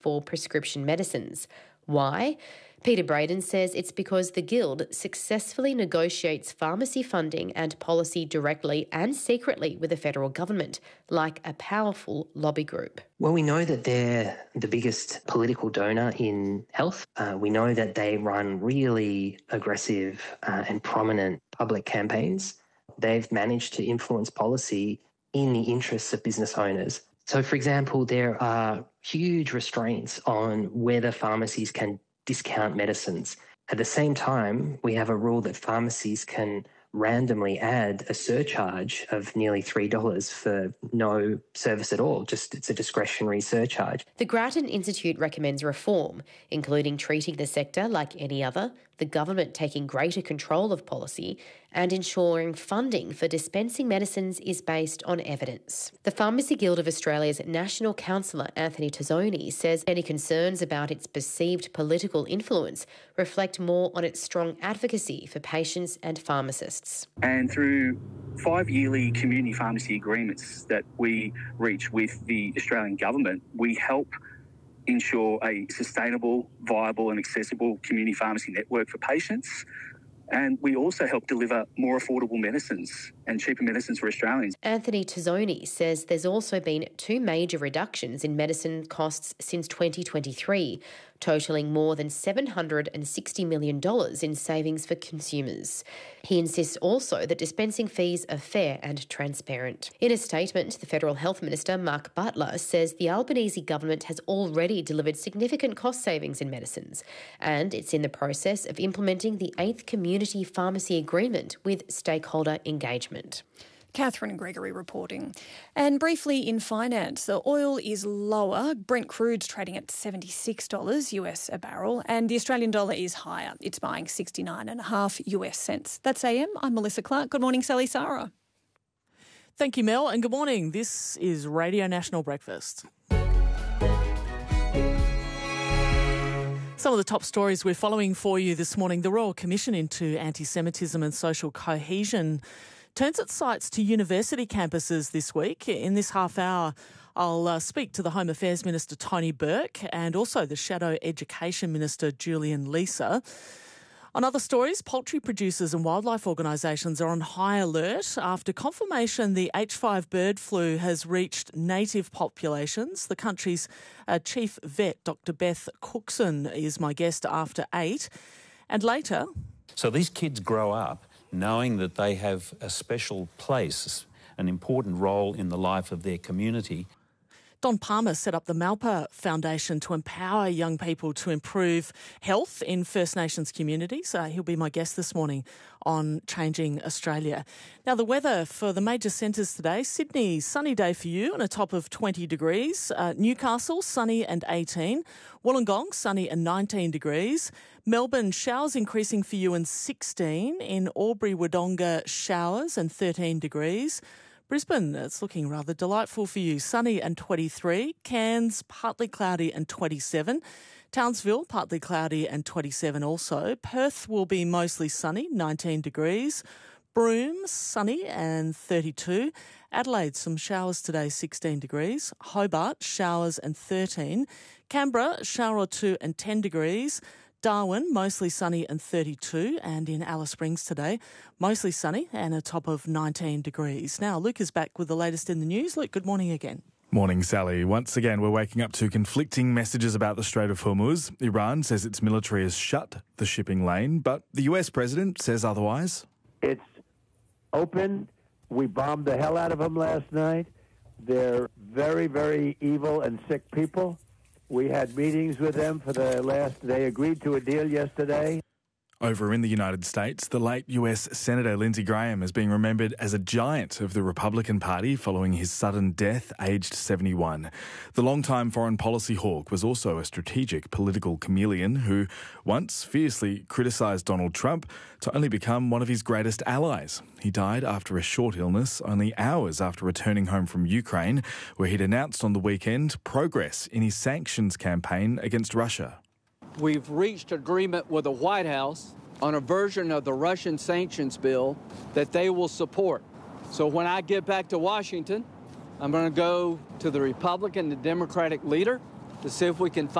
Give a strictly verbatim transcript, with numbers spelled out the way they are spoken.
for prescription medicines. Why? Peter Braden says it's because the Guild successfully negotiates pharmacy funding and policy directly and secretly with the federal government, like a powerful lobby group. Well, we know that they're the biggest political donor in health. Uh, we know that they run really aggressive uh, and prominent public campaigns. They've managed to influence policy in the interests of business owners. So, for example, there are huge restraints on whether pharmacies can discount medicines. At the same time, we have a rule that pharmacies can randomly add a surcharge of nearly three dollars for no service at all. Just it's a discretionary surcharge. The Grattan Institute recommends reform, including treating the sector like any other, the government taking greater control of policy, and ensuring funding for dispensing medicines is based on evidence. The Pharmacy Guild of Australia's National Councillor Anthony Tazzoni says any concerns about its perceived political influence reflect more on its strong advocacy for patients and pharmacists. And through five yearly community pharmacy agreements that we reach with the Australian government, we help ensure a sustainable, viable and accessible community pharmacy network for patients. And we also help deliver more affordable medicines and cheaper medicines for Australians. Anthony Tazzoni says there's also been two major reductions in medicine costs since twenty twenty-three, totalling more than seven hundred sixty million dollars in savings for consumers. He insists also that dispensing fees are fair and transparent. In a statement, the Federal Health Minister, Mark Butler, says the Albanese government has already delivered significant cost savings in medicines, and it's in the process of implementing the eighth Community Pharmacy Agreement with stakeholder engagement. Catherine Gregory reporting. And briefly in finance, the oil is lower. Brent crude's trading at seventy-six dollars U S a barrel, and the Australian dollar is higher. It's buying sixty-nine and a half U S cents. That's A M. I'm Melissa Clark. Good morning, Sally Sarah. Thank you, Mel, and good morning. This is Radio National Breakfast. Some of the top stories we're following for you this morning. The Royal Commission into Anti-Semitism and Social Cohesion turns its sights to university campuses this week. In this half hour, I'll uh, speak to the Home Affairs Minister Tony Burke and also the Shadow Education Minister Julian Leeser. On other stories, poultry producers and wildlife organisations are on high alert after confirmation the H five bird flu has reached native populations. The country's uh, chief vet, Doctor Beth Cookson, is my guest after eight. And later... So these kids grow up knowing that they have a special place, an important role in the life of their community. Don Palmer set up the Malpa Foundation to empower young people to improve health in First Nations communities. Uh, he'll be my guest this morning on Changing Australia. Now, the weather for the major centres today: Sydney, sunny day for you and a top of twenty degrees. Uh, Newcastle, sunny and eighteen. Wollongong, sunny and nineteen degrees. Melbourne, showers increasing for you and sixteen. In Albury-Wodonga, showers and thirteen degrees. Brisbane, it's looking rather delightful for you. Sunny and twenty-three. Cairns, partly cloudy and twenty-seven. Townsville, partly cloudy and twenty-seven also. Perth will be mostly sunny, nineteen degrees. Broome, sunny and thirty-two. Adelaide, some showers today, sixteen degrees. Hobart, showers and thirteen. Canberra, shower or two and ten degrees. Darwin, mostly sunny and thirty-two, and in Alice Springs today, mostly sunny and a top of nineteen degrees. Now, Luke is back with the latest in the news. Luke, good morning again. Morning, Sally. Once again, we're waking up to conflicting messages about the Strait of Hormuz. Iran says its military has shut the shipping lane, but the U S president says otherwise. It's open. We bombed the hell out of them last night. They're very, very evil and sick people. We had meetings with them for the last, they agreed to a deal yesterday. Over in the United States, the late U S Senator Lindsey Graham is being remembered as a giant of the Republican Party following his sudden death, aged seventy-one. The longtime foreign policy hawk was also a strategic political chameleon who once fiercely criticised Donald Trump to only become one of his greatest allies. He died after a short illness, only hours after returning home from Ukraine, where he'd announced on the weekend progress in his sanctions campaign against Russia. We've reached agreement with the White House on a version of the Russian sanctions bill that they will support. So when I get back to Washington, I'm going to go to the Republican and Democratic leader, to see if we can